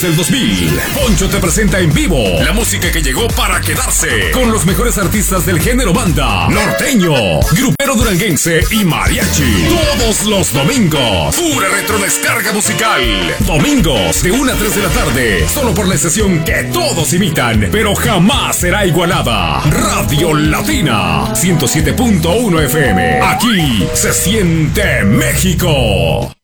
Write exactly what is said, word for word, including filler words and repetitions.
Del dos mil, Poncho te presenta en vivo la música que llegó para quedarse, con los mejores artistas del género banda, norteño, grupero duranguense y mariachi. Todos los domingos, pura retrodescarga musical. Domingos de una a tres de la tarde, solo por la estación que todos imitan, pero jamás será igualada. Radio Latina, ciento siete punto uno F M. Aquí se siente México.